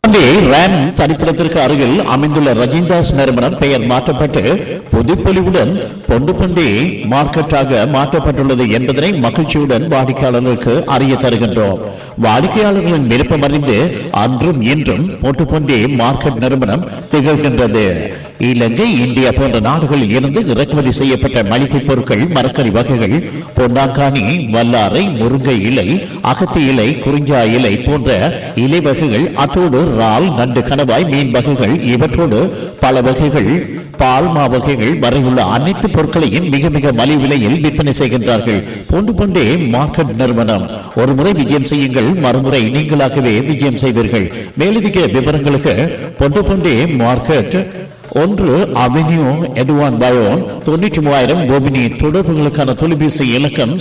RAM தனிப்பிடத்திற்கு அருகில் அமைந்துள்ள ரஜிந்தாஸ் நிறுவனம் பெயர் மாற்றப்பட்டு புதுப்பொலிவுடன் பொண்டுபண்டி மார்க்கெட்டாக மாற்றப்பட்டுள்ளது என்பதனை மகிழ்ச்சியுடன் வாடிக்கையாளர்களுக்கு அறிய தருகின்றோம். வாடிக்கையாளர்களின் விருப்பம் அறிந்து அன்றும் இன்றும் பொண்டுபண்டி மார்க்கெட் நிறுவனம் திகழ்கின்றது. இலங்கை, இந்தியா போன்ற நாடுகளில் இருந்து இறக்குமதி செய்யப்பட்ட மளிகை பொருட்கள், மரக்கறி வகைகள், பொன்னாங்கானி, வல்லாரை, முருங்கை இலை, அகத்தி இலை, குறிஞ்சா இலை போன்ற இலை வகைகள், அத்தோடு இறால், நண்டு, கணவாய், மீன் வகைகள், இவற்றோடு பல வகைகள், பால்மா வகைகள் வரையுள்ள அனைத்து பொருட்களையும் மிக மிக மலிவு விலையில் விற்பனை செய்கின்றார்கள். பொண்டு பொண்டே மார்க்கெட் நிறுவனம். ஒரு முறை விஜயம் செய்யுங்கள், மறுமுறை நீங்களாகவே விஜயம் செய்வீர்கள். மேலதிக விவரங்களுக்கு பொண்டு பொண்டே மார்க்கெட் 1 அவென்யூ எட்வான் பயோன் 93,000 கோபினி. தொடர்புகளுக்கான தொலைபேசி இலக்கம்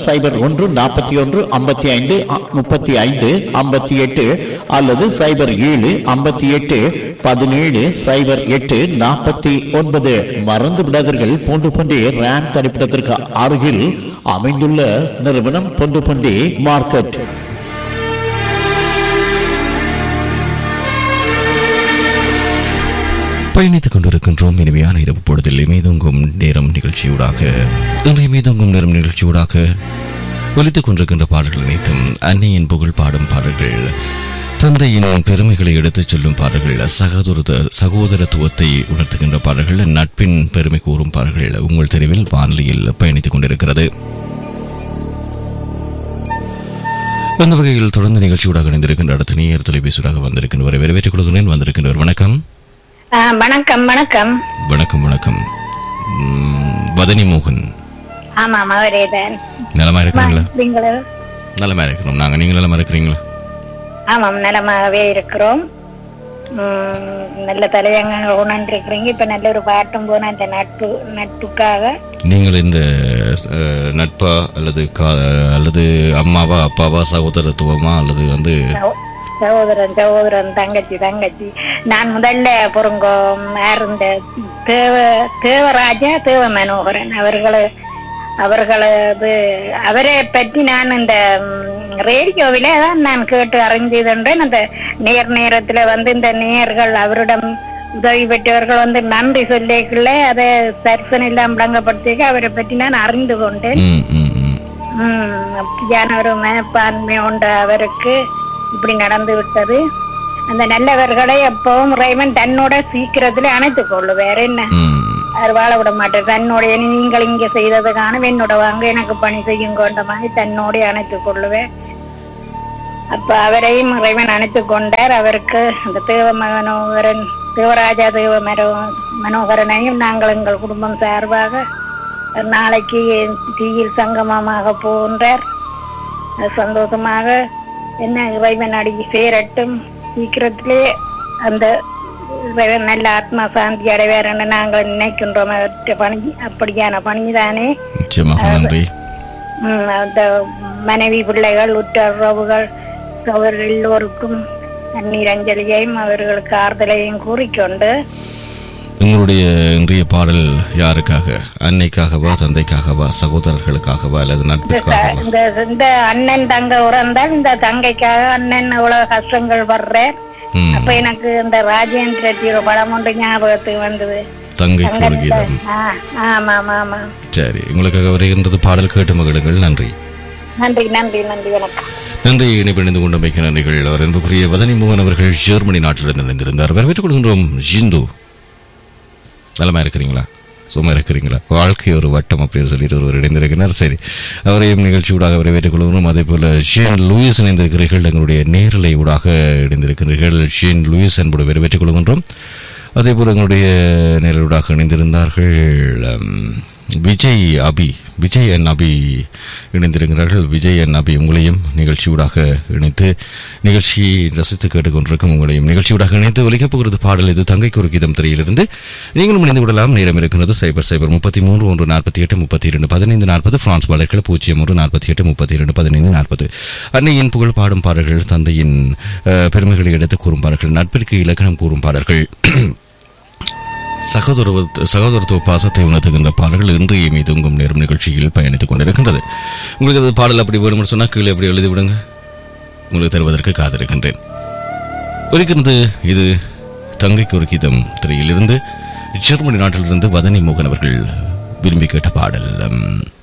01-41-55-35-58 அல்லது 07-58-17-08-49. மறந்து விடாதீர்கள், பொண்டு பண்டி ரேம் தரிப்பிடத்திற்கு அருகில் அமைந்துள்ள நிறுவனம் பொண்டு பண்டி மார்க்கெட். பயணித்துக் கொண்டிருக்கின்றோம் இனிமையான இரவு பொழுதில் மீதொங்கும் நேரம் நிகழ்ச்சியூடாக. இன்றைய மீதொங்கும் நேரம் நிகழ்ச்சியூடாக ஒலித்துக் கொண்டிருக்கின்ற பாடல்கள் அனைத்தும் அன்னையின் புகழ் பாடும் பாடல்கள், தந்தையின் பெருமைகளை எடுத்துச் சொல்லும் பாடல்கள், சகோதரத்துவத்தை உணர்த்துகின்ற பாடல்கள், நட்பின் பெருமை கூறும் பாடல்கள் உங்கள் தெருவில் வானொலியில் பயணித்துக் கொண்டிருக்கிறது. அந்த வகையில் தொடர்ந்து நிகழ்ச்சியூடாக இணைந்திருக்கின்ற அடுத்த நேயர் தொலைபேசியூடாக வந்திருக்கின்றவரை வரவேற்றுக் கொள்கிறேன். வந்திருக்கின்றவர் வணக்கம். வணக்கம். வணக்கம் வணக்கம் வணக்கம். வதனி மோகன். ஆமாம், அவரேதான். நலமா இருக்கிறீங்களா? நலமா இருக்கிறோம் நாங்க. நீங்க நலமா இருக்கிறீங்களா? ஆமாம், நலமாகவே இருக்கிறோம். நல்ல தலையங்க உணர்ந்திருக்கிறீங்க. இப்ப நல்ல ஒரு பாட்டும் போன இந்த நட்புக்காக நீங்கள் இந்த நட்பா அல்லது அம்மாவா, அப்பாவா, சகோதரத்துவமா அல்லது சகோதரன் தங்கச்சி. நான் முதல்ல பொருங்கோ இருந்த தேவராஜா, தேவ மனோகரன் அவரை பற்றி நான் இந்த ரேடியோவில தான் நான் கேட்டு அறிஞ்சதுன்றேன். அந்த நேரத்துல இந்த நேயர்கள் அவரிடம் உதவி பெற்றவர்கள் நன்றி சொல்லிக்கல அதை சரிசனம் இல்லாம விளங்கப்படுத்திக்க அவரை பற்றி நான் அறிந்து கொண்டேன். அப்படியான ஒரு மனப்பான்மை உண்டு அவருக்கு. இப்படி நடந்து விட்டது. அந்த நல்லவர்களை எப்பவும் இறைவன் தன்னோட சீக்கிரத்துல அணைத்துக் கொள்ளுவார். என்ன அவர் வாழ விட மாட்டார். தன்னோட நீங்கள் இங்க செய்ததுக்கான என்னோட வாங்க எனக்கு பணி செய்யும் கொண்ட மாதிரி தன்னோட அணைத்துக் கொள்ளுவேன். அப்ப அவரையும் இறைவன் அணைத்துக் கொண்டார். அவருக்கு அந்த தேவராஜா தேவ மனோகரனையும் நாங்கள் எங்கள் குடும்பம் சார்பாக நாளைக்கு தீயில் சங்கமமாக போகின்றார். சந்தோஷமாக என்ன இறைவன் அடி சேரட்டும். சீக்கிரத்திலே அந்த இறைவன் நல்ல ஆத்மா சாந்தி அடைவார் என்று நாங்கள் நினைக்கின்றோம். பணி அப்படியான பணிதானே. அந்த மனைவி, பிள்ளைகள், உற்றவுகள் அவர்கள் எல்லோருக்கும் தண்ணீர் அஞ்சலியையும் அவர்களுக்கு ஆறுதலையும் கூறிக்கொண்டு, உங்களுடைய இன்றைய பாடல் யாருக்காக? அன்னைக்காகவா, தந்தைக்காகவா, சகோதரர்களுக்காகவா அல்லது நட்புக்காகவா? இந்த அண்ணன் தங்க உறந்தால் இந்த தங்கைக்காக. அண்ணன் அவ்வளவு கஷ்டங்கள் வர்ற. அப்ப எனக்கு இந்த ராஜேந்திர ஜீரோ படம் ஒன்று ஞாபகத்துக்கு வந்தது. தங்கைக்கு ஒரு கீதம். ஆமா ஆமா. சரி, உங்களுக்காக வருகின்றது பாடல், கேட்டு மகிழுங்கள். நன்றி நன்றி நன்றி நன்றி. வணக்கம். நன்றி. இணைப்பிணைந்து கொண்டமைக்க நன்றிகள். அவர் என்புக்குரிய வதனி மோகன் அவர்கள் ஜெர்மனி நாட்டிலிருந்து இணைந்திருந்தார். வரவேற்றுக் கொள்கின்றோம். ஜிந்து, நலமா இருக்கிறீங்களா? சும்மா இருக்கிறீங்களா? வாழ்க்கை ஒரு வட்டம் அப்படின்னு சொல்லிட்டு ஒருவர் இணைந்திருக்கிறார். சரி, அவரையும் நிகழ்ச்சி ஊடாக வரவேற்றுக் கொள்கிறோம். அதே போல ஷேன் லூயிஸ் இணைந்திருக்கிறீர்கள். எங்களுடைய நேரலை ஊடாக இணைந்திருக்கிறீர்கள். ஷேன் லூயிஸ் என்பது வரவேற்றுக் கொள்கின்றோம். அதே போல எங்களுடைய நேரலூடாக இணைந்திருந்தார்கள் விஜய் என் அபி இணைந்திருக்கிறார்கள். விஜய் என் அபி, உங்களையும் நிகழ்ச்சியூடாக இணைத்து நிகழ்ச்சியை ரசித்து கேட்டுக்கொண்டிருக்கும் உங்களையும் நிகழ்ச்சியூடாக இணைத்து ஒலிக்கப் போகிறது பாடல். இது தங்கைக்கு ஒரு கீதம் திரையிலிருந்து. நீங்களும் இணைந்து விடலாம். நேரம் இருக்கிறது 0033-138-32-15-40 பிரான்ஸ் வழக்கில் 01-48-32-15-40. அன்னையின் புகழ் பாடும் பாடல்கள், தந்தையின் பெருமைகளை எடுத்து கூறும் பாடல்கள், நட்பிற்கு இலக்கணம் கூறும் பாடல்கள், சகோதரத்துவ பாசத்தை உணர்த்துகின்ற பாடல்கள் இன்றைய மீதுங்கும் நேரம் நிகழ்ச்சியில் பயணித்துக் கொண்டிருக்கின்றது. உங்களுக்கு அது பாடல் அப்படி வேணும்னு சொன்னால் கீழே அப்படி எழுதி விடுங்க. உங்களுக்கு தருவதற்கு காத்திருக்கின்றேன். ஒலிக்கிறது இது தங்கைக்கு ஒரு கீதம் திரையிலிருந்து ஜெர்மனி நாட்டிலிருந்து வதனி மோகன் அவர்கள் விரும்பி கேட்ட பாடல்.